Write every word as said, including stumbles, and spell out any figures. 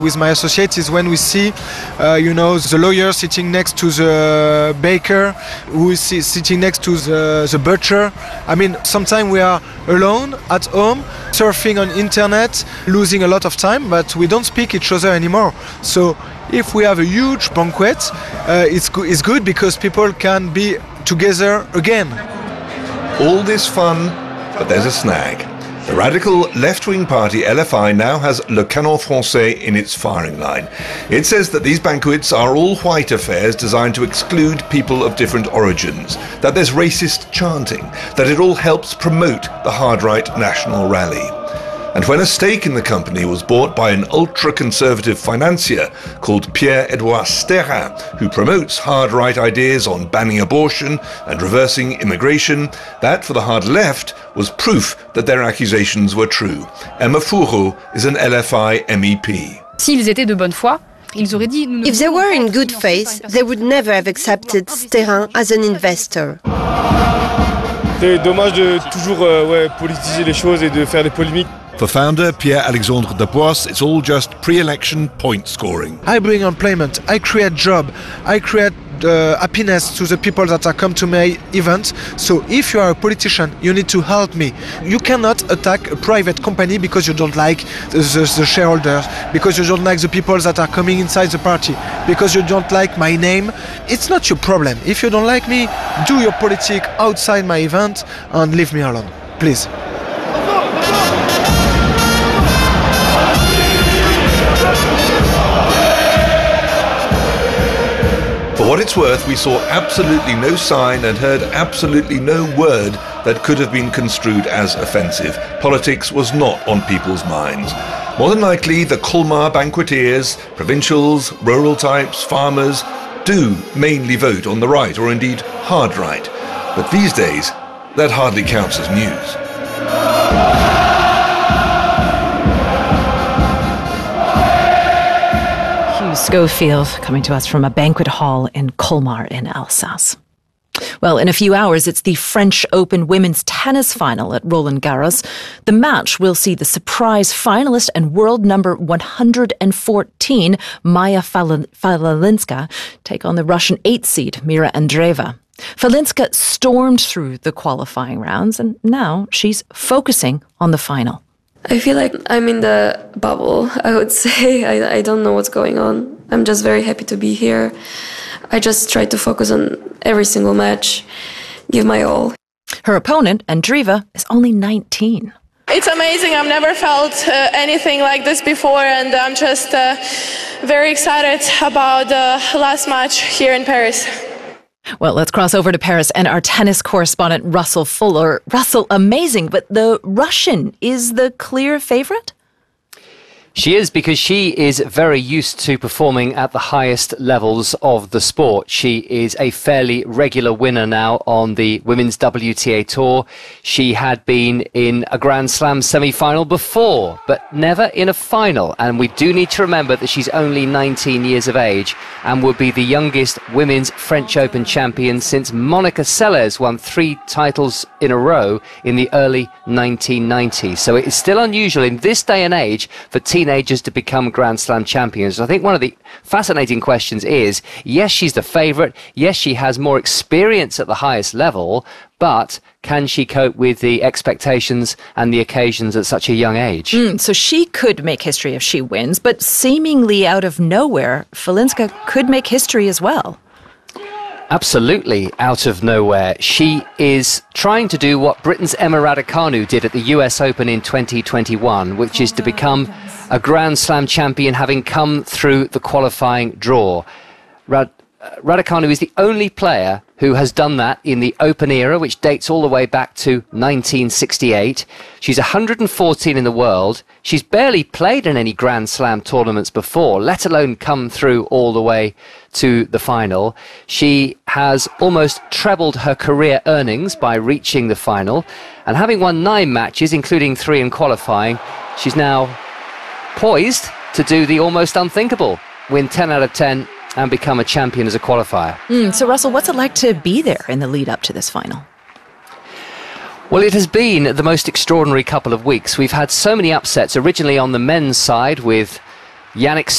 With my associates is when we see, uh, you know, the lawyer sitting next to the baker, who is sitting next to the, the butcher. I mean, sometimes we are alone at home, surfing on internet, losing a lot of time, but we don't speak each other anymore. So if we have a huge banquet, uh, it's, go- it's good because people can be together again. All this fun, but there's a snag. The radical left-wing party L F I now has Le Canon Français in its firing line. It says that these banquets are all white affairs designed to exclude people of different origins, that there's racist chanting, that it all helps promote the hard-right national rally. And when a stake in the company was bought by an ultra-conservative financier called Pierre-Edouard Sterrin, who promotes hard-right ideas on banning abortion and reversing immigration, that for the hard left was proof that their accusations were true. Emma Fourreau is an L F I M E P. S'ils étaient de bonne foi, ils auraient dit... If they were in good faith, they would never have accepted Sterrin as an investor. C'est dommage de toujours euh, ouais, politiser les choses et de faire des polémiques. For founder Pierre-Alexandre Dabois, it's all just pre-election point scoring. I bring employment, I create job, I create uh, happiness to the people that are come to my event. So if you are a politician, you need to help me. You cannot attack a private company because you don't like the, the, the shareholders, because you don't like the people that are coming inside the party, because you don't like my name. It's not your problem. If you don't like me, do your politics outside my event and leave me alone, please. For what it's worth, we saw absolutely no sign and heard absolutely no word that could have been construed as offensive. Politics was not on people's minds. More than likely, the Colmar banqueteers, provincials, rural types, farmers, do mainly vote on the right, or indeed hard right. But these days, that hardly counts as news. Schofield coming to us from a banquet hall in Colmar in Alsace. Well, in a few hours, it's the French Open women's tennis final at Roland Garros. The match will see the surprise finalist and world number one hundred fourteen, Maya Falinska, take on the Russian eighth seed, Mira Andreeva. Falinska stormed through the qualifying rounds, and now she's focusing on the final. I feel like I'm in the bubble, I would say. I, I don't know what's going on. I'm just very happy to be here. I just try to focus on every single match, give my all. Her opponent, Andreeva, is only nineteen. It's amazing. I've never felt uh, anything like this before, and I'm just uh, very excited about the last match here in Paris. Well, let's cross over to Paris and our tennis correspondent, Russell Fuller. Russell, amazing, but the Russian is the clear favourite? She is, because she is very used to performing at the highest levels of the sport. She is a fairly regular winner now on the Women's W T A Tour. She had been in a Grand Slam semi-final before, but never in a final. And we do need to remember that she's only nineteen years of age and would be the youngest Women's French Open champion since Monica Seles won three titles in a row in the early nineteen nineties. So it is still unusual in this day and age for teams teenagers to become Grand Slam champions. I think one of the fascinating questions is, yes, she's the favourite, yes, she has more experience at the highest level, but can she cope with the expectations and the occasions at such a young age? Mm, so she could make history if she wins, but seemingly out of nowhere, Falinska could make history as well. Absolutely out of nowhere. She is trying to do what Britain's Emma Raducanu did at the U S Open in twenty twenty-one, which is to become a Grand Slam champion having come through the qualifying draw. Rad- Raducanu is the only player who has done that in the Open era, which dates all the way back to nineteen sixty-eight. She's one hundred fourteen in the world. She's barely played in any Grand Slam tournaments before, let alone come through all the way to the final. She has almost trebled her career earnings by reaching the final, and having won nine matches, including three in qualifying, she's now poised to do the almost unthinkable, win ten out of ten and become a champion as a qualifier. Mm, so, Russell, what's it like to be there in the lead up to this final? Well, it has been the most extraordinary couple of weeks. We've had so many upsets, originally on the men's side with Yannick